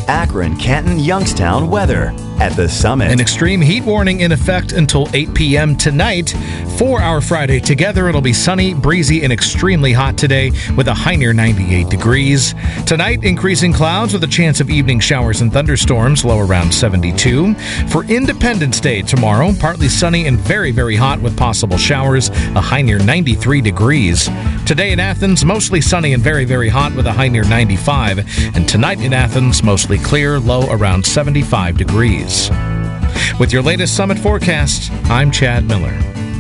Akron, Canton, Youngstown weather at the Summit. An extreme heat warning in effect until 8 p.m. tonight. For our Friday together, it'll be sunny, breezy, and extremely hot today with a high near 98 degrees. Tonight, increasing clouds with a chance of evening showers and thunderstorms, low around 72. For Independence Day tomorrow, partly sunny and very, very hot with possible showers, a high near 93 degrees. Today in Athens, mostly sunny and very, very hot with a high near 95. And tonight in Athens, mostly clear, low around 75 degrees. With your latest Summit forecast, I'm Chad Miller.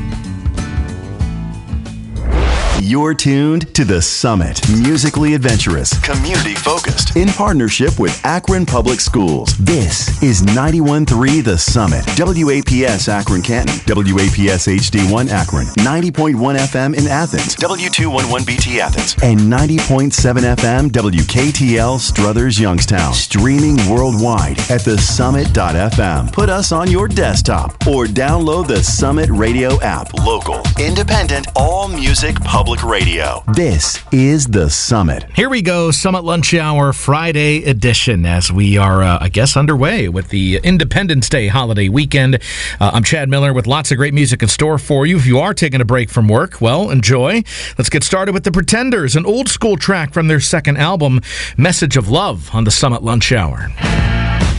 You're tuned to The Summit. Musically adventurous, community-focused, in partnership with Akron Public Schools. This is 91.3 The Summit. WAPS Akron Canton, WAPS HD1 Akron, 90.1 FM in Athens, W211BT Athens, and 90.7 FM WKTL Struthers Youngstown. Streaming worldwide at thesummit.fm. Put us on your desktop or download the Summit Radio app. Local, independent, all music public radio. This is The Summit. Here we go, Summit Lunch Hour Friday edition, as we are, underway with the Independence Day holiday weekend. I'm Chad Miller with lots of great music in store for you. If you are taking a break from work, well, enjoy. Let's get started with The Pretenders, an old school track from their second album, Message of Love, on the Summit Lunch Hour.